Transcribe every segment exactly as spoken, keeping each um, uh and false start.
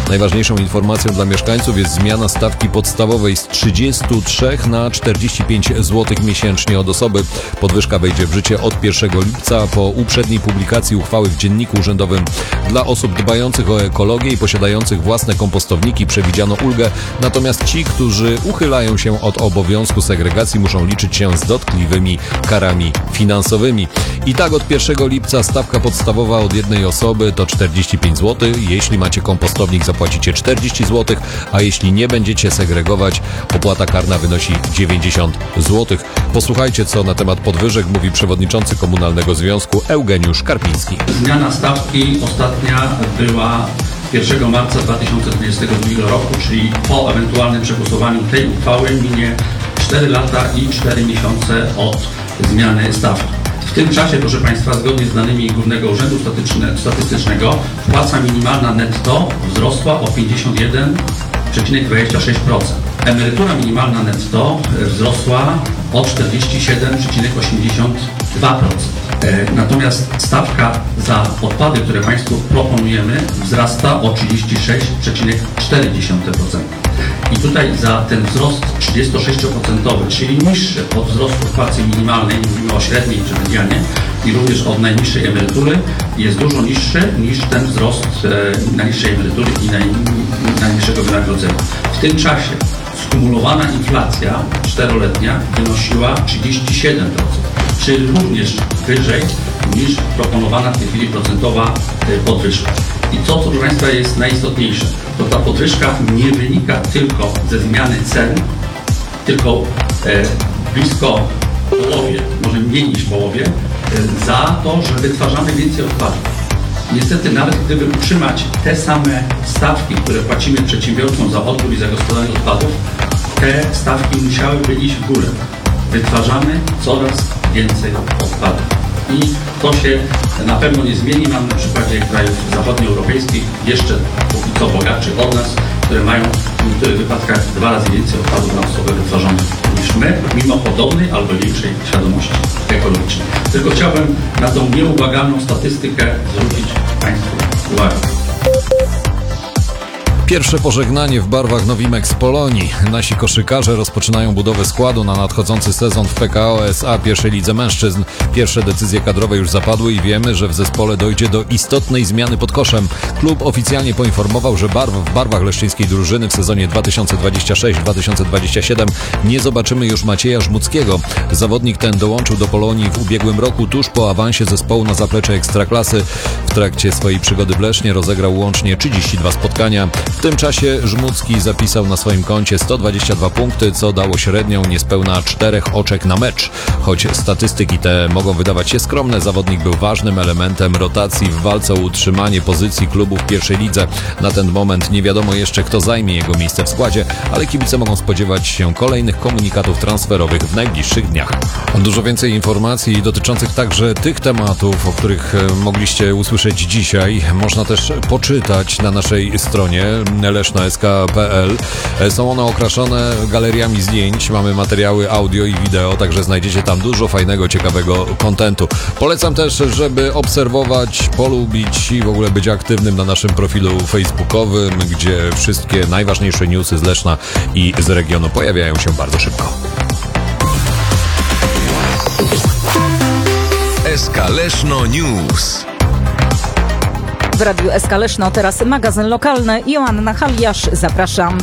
Najważniejszą informacją dla mieszkańców jest zmiana stawki podstawowej z trzydziestu trzech na czterdzieści pięć złotych miesięcznie od osoby. Podwyżka wejdzie w życie od pierwszego lipca po uprzedniej publikacji uchwały w Dzienniku Urzędowym. Dla osób dbających o ekologię i posiadających własne kompostowniki przewidziano ulgę, natomiast ci, którzy uchylają się od obowiązku segregacji, muszą liczyć się z dotkliwymi karami finansowymi. I tak od pierwszego lipca stawka podstawowa od jednej osoby to czterdzieści pięć złotych. Jeśli macie kompostownik, zapłacicie czterdzieści złotych, a jeśli nie będziecie segregować, opłata karna wynosi dziewięćdziesiąt złotych. Posłuchajcie, co na temat podwyżek mówi przewodniczący Komunalnego Związku Eugeniusz Karpiński. Zmiana stawki ostatnia była pierwszego marca dwa tysiące dwudziestego drugiego roku, czyli po ewentualnym przegłosowaniu tej uchwały minie cztery lata i cztery miesiące od zmiany stawki. W tym czasie, proszę Państwa, zgodnie z danymi Głównego Urzędu Statystycznego płaca minimalna netto wzrosła o pięćdziesiąt jeden przecinek dwadzieścia sześć procent. Emerytura minimalna netto wzrosła o czterdzieści siedem przecinek osiemdziesiąt dwa procent. Natomiast stawka za odpady, które Państwu proponujemy, wzrasta o trzydzieści sześć przecinek cztery procent. I tutaj za ten wzrost trzydziestosześcioprocentowy, czyli niższy od wzrostu płacy minimalnej, mówimy o średniej czy medianie, i również od najniższej emerytury, jest dużo niższy niż ten wzrost e, najniższej emerytury i naj, najniższego wynagrodzenia. W tym czasie skumulowana inflacja czteroletnia wynosiła trzydzieści siedem procent, czyli również wyżej niż proponowana w tej chwili procentowa podwyżka. I to, co proszę Państwa jest najistotniejsze, to ta podwyżka nie wynika tylko ze zmiany cen, tylko e, blisko połowie, może mniej niż połowie, e, za to, że wytwarzamy więcej odpadów. Niestety, nawet gdyby utrzymać te same stawki, które płacimy przedsiębiorcom za odbiór i zagospodarowanie odpadów, te stawki musiałyby iść w górę. Wytwarzamy coraz więcej odpadów. I to się na pewno nie zmieni. Mam na przykładzie krajów zachodnioeuropejskich, jeszcze póki co bogatszych od nas, które mają w niektórych wypadkach dwa razy więcej odpadów na osobę wytwarzonych niż my, mimo podobnej albo większej świadomości ekologicznej. Tylko chciałbym na tą nieubłagalną statystykę zwrócić Państwu uwagę. Pierwsze pożegnanie w barwach Nowimex Polonii. Nasi koszykarze rozpoczynają budowę składu na nadchodzący sezon w P K O S A pierwszej lidze mężczyzn. Pierwsze decyzje kadrowe już zapadły i wiemy, że w zespole dojdzie do istotnej zmiany pod koszem. Klub oficjalnie poinformował, że barw w barwach leszczyńskiej drużyny w sezonie dwa tysiące dwudziestym szóstym dwa tysiące dwudziestym siódmym nie zobaczymy już Macieja Żmudzkiego. Zawodnik ten dołączył do Polonii w ubiegłym roku tuż po awansie zespołu na zaplecze Ekstraklasy. W trakcie swojej przygody w Lesznie rozegrał łącznie trzydzieści dwa spotkania. W tym czasie Żmudzki zapisał na swoim koncie sto dwadzieścia dwa punkty, co dało średnią niespełna czterech oczek na mecz. Choć statystyki te mogą wydawać się skromne, zawodnik był ważnym elementem rotacji w walce o utrzymanie pozycji klubu w pierwszej lidze. Na ten moment nie wiadomo jeszcze, kto zajmie jego miejsce w składzie, ale kibice mogą spodziewać się kolejnych komunikatów transferowych w najbliższych dniach. Dużo więcej informacji dotyczących także tych tematów, o których mogliście usłyszeć dzisiaj, można też poczytać na naszej stronie leszno kropka s k kropka p l. Są one okraszone galeriami zdjęć, mamy materiały audio i wideo, także znajdziecie tam dużo fajnego, ciekawego kontentu. Polecam też, żeby obserwować, polubić i w ogóle być aktywnym na naszym profilu facebookowym, gdzie wszystkie najważniejsze newsy z Leszna i z regionu pojawiają się bardzo szybko. S K Leszno News. W Radiu S K Leszno teraz magazyn lokalny. Joanna Haliasz, zapraszam.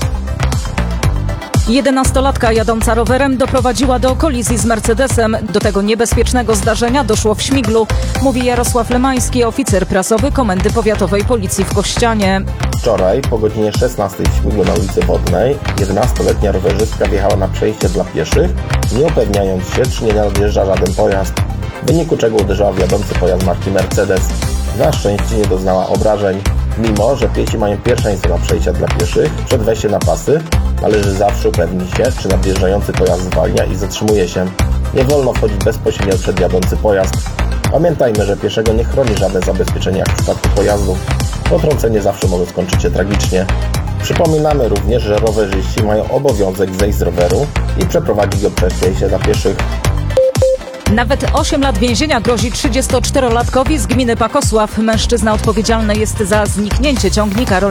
Jedenastolatka jadąca rowerem doprowadziła do kolizji z Mercedesem. Do tego niebezpiecznego zdarzenia doszło w Śmiglu, mówi Jarosław Lemański, oficer prasowy Komendy Powiatowej Policji w Kościanie. Wczoraj po godzinie szesnastej w Śmiglu na ulicy Wodnej jedenastoletnia rowerzystka wjechała na przejście dla pieszych, nie upewniając się, czy nie nadjeżdża żaden pojazd, w wyniku czego uderzyła w jadący pojazd marki Mercedes. Na szczęście nie doznała obrażeń. Mimo że piesi mają pierwszeństwo na przejścia dla pieszych, przed wejściem na pasy należy zawsze upewnić się, czy nadjeżdżający pojazd zwalnia i zatrzymuje się. Nie wolno wchodzić bezpośrednio przed jadący pojazd. Pamiętajmy, że pieszego nie chroni żadne zabezpieczenie jak w przypadku pojazdu. Potrącenie zawsze może skończyć się tragicznie. Przypominamy również, że rowerzyści mają obowiązek zejść z roweru i przeprowadzić go przez przejście dla pieszych. Nawet osiem lat więzienia grozi trzydziestoczterolatkowi z gminy Pakosław. Mężczyzna odpowiedzialny jest za zniknięcie ciągnika